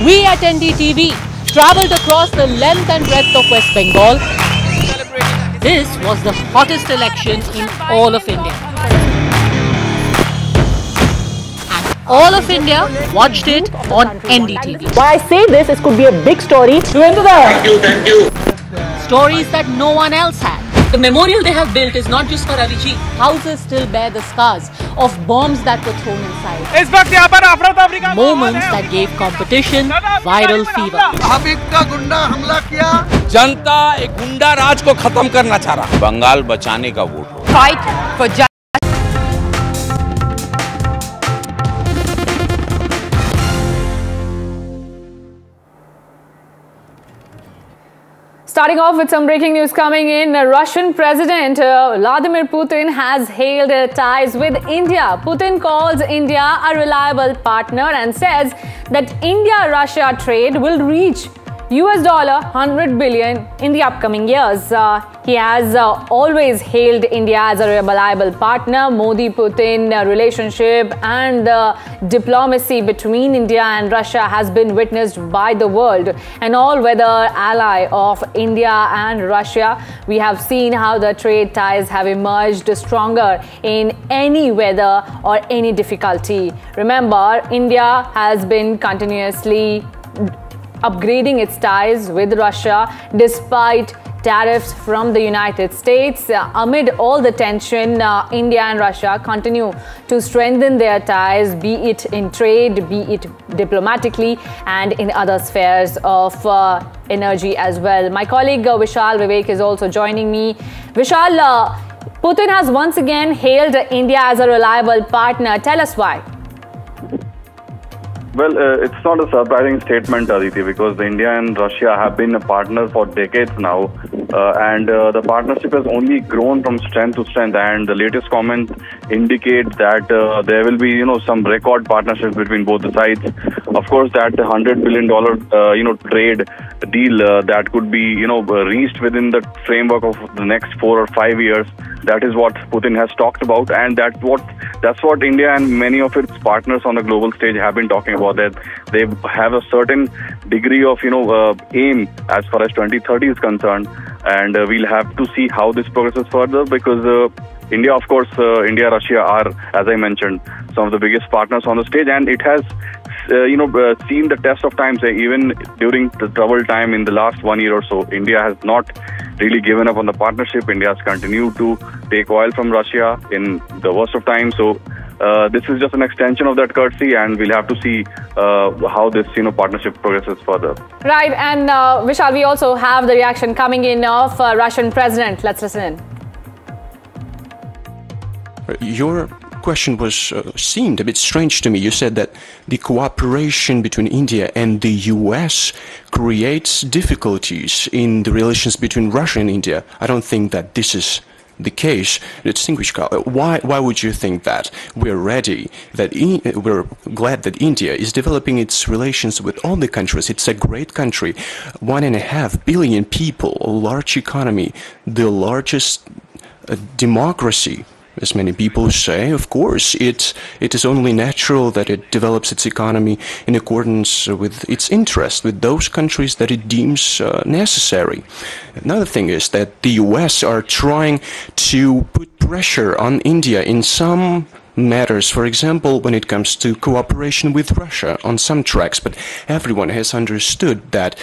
We at NDTV travelled across the length and breadth of West Bengal. This was the hottest election in all of India. And all of India watched it on NDTV. Why I say this, it could be a big story. Thank you. Stories that no one else had. The memorial they have built is not just for Avijit. Houses still bear the scars of bombs that were thrown inside. Moments that gave competition viral fever. जनता एक गुंडा राज को खत्म करना चाह रहा। बंगाल बचाने का vote. Fight for justice. Starting off with some breaking news coming in, Russian President Vladimir Putin has hailed ties with India. Putin calls India a reliable partner and says that India-Russia trade will reach $100 billion in the upcoming years. He has always hailed India as a reliable partner. Modi-Putin relationship and the diplomacy between India and Russia has been witnessed by the world. An all-weather ally of India and Russia. We have seen how the trade ties have emerged stronger in any weather or any difficulty. Remember, India has been continuously upgrading its ties with Russia despite tariffs from the United States. Amid all the tension, India and Russia continue to strengthen their ties, be it in trade, be it diplomatically, and in other spheres of energy as well. My colleague Vishal Vivek is also joining me. Vishal, Putin has once again hailed India as a reliable partner. Tell us why. Well, it's not a surprising statement, Aditi, because India and Russia have been partners for decades now, and the partnership has only grown from strength to strength. And the latest comments indicate that there will be, some record partnerships between both the sides. Of course, that $100 billion, trade deal that could be, reached within the framework of the next 4 or 5 years. That is what Putin has talked about, and that's what India and many of its partners on the global stage have been talking about. That they have a certain degree of aim as far as 2030 is concerned, and we'll have to see how this progresses further, because India, of course, India, Russia are, as I mentioned, some of the biggest partners on the stage, and it has seen the test of time. Even during the troubled time in the last 1 year or so, India has not really given up on the partnership. India has continued to take oil from Russia in the worst of times. So this is just an extension of that courtesy, and we'll have to see how this partnership progresses further. Right, and Vishal, we also have the reaction coming in of Russian President. Let's listen in. Your question seemed a bit strange to me. You said that the cooperation between India and the US creates difficulties in the relations between Russia and India. I don't think that this is the case. Distinguished colleague, why would you think that? We're ready, we're glad that India is developing its relations with all the countries. It's a great country, 1.5 billion people, a large economy, the largest democracy. As many people say, of course, it is only natural that it develops its economy in accordance with its interests, with those countries that it deems necessary. Another thing is that the US are trying to put pressure on India in some matters, for example, when it comes to cooperation with Russia on some tracks, but everyone has understood that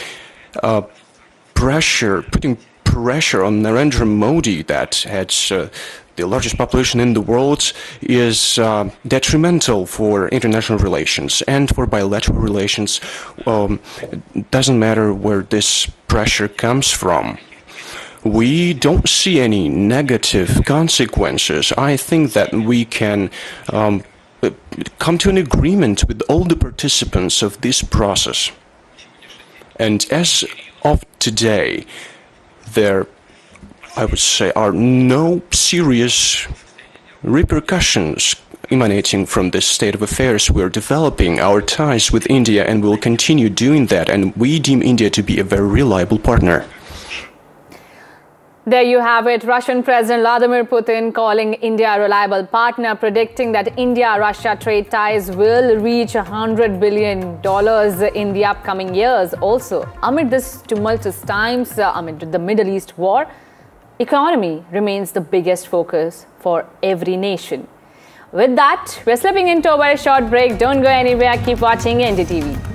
putting pressure on Narendra Modi, that has the largest population in the world, is detrimental for international relations and for bilateral relations. It doesn't matter where this pressure comes from. We don't see any negative consequences. I think that we can come to an agreement with all the participants of this process. And as of today, there, I would say, are no serious repercussions emanating from this state of affairs. We're developing our ties with India and will continue doing that, and we deem India to be a very reliable partner. There you have it. Russian President Vladimir Putin calling India a reliable partner, predicting that India-Russia trade ties will reach $100 billion in the upcoming years. Also, amid this tumultuous times, amid the Middle East war, economy remains the biggest focus for every nation. With that, we're slipping into a very short break. Don't go anywhere. Keep watching NDTV.